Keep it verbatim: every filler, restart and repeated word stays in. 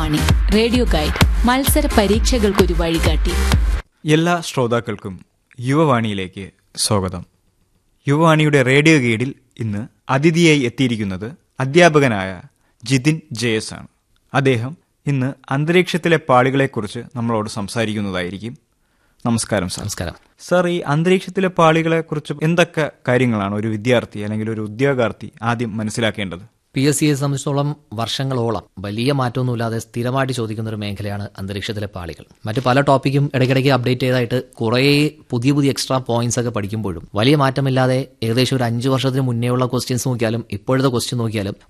Yuvavani radio guide മത്സര പരീക്ഷകൾക്കൊരു വഴികാട്ടി. എല്ലാ ശ്രോതാക്കൾക്കും യുവവാണിയിലേക്ക് സ്വാഗതം. യുവവാണിയുടെ റേഡിയോ ഗൈഡിൽ ഇന്ന് അതിഥിയായി എത്തിയിരിക്കുന്നത് അധ്യാപകനായ ജിതിൻ ജെ എസ് ആണ്. അദ്ദേഹം ഇന്ന് അന്തരീക്ഷത്തിലെ പാളികളെക്കുറിച്ച് നമ്മളോട് സംസാരിക്കുന്നതായിരിക്കും. നമസ്കാരം സാർ. നമസ്കാരം സാർ, ഈ അന്തരീക്ഷത്തിലെ പാളികളെക്കുറിച്ച് എന്തൊക്കെ കാര്യങ്ങളാണ് ഒരു വിദ്യാർത്ഥി അല്ലെങ്കിൽ ഒരു ഉദ്യോഗാർത്ഥി ആദ്യം മനസ്സിലാക്കേണ്ടത്? പി എസ് സിയെ സംബന്ധിച്ചിടത്തോളം വർഷങ്ങളോളം വലിയ മാറ്റമൊന്നുമില്ലാതെ സ്ഥിരമായിട്ട് ചോദിക്കുന്ന ഒരു മേഖലയാണ് അന്തരീക്ഷത്തിലെ പാളികൾ. മറ്റു പല ടോപ്പിക്കും ഇടയ്ക്കിടയ്ക്ക് അപ്ഡേറ്റ് ചെയ്തായിട്ട് കുറേ പുതിയ പുതിയ എക്സ്ട്രാ പോയിന്റ്സ് ഒക്കെ പഠിക്കുമ്പോഴും വലിയ മാറ്റമില്ലാതെ ഏകദേശം ഒരു അഞ്ച് വർഷത്തിന് മുന്നേ ഉള്ള ക്വസ്റ്റ്യൻസ് നോക്കിയാലും ഇപ്പോഴത്തെ ക്വസ്റ്റ്യൻ നോക്കിയാലും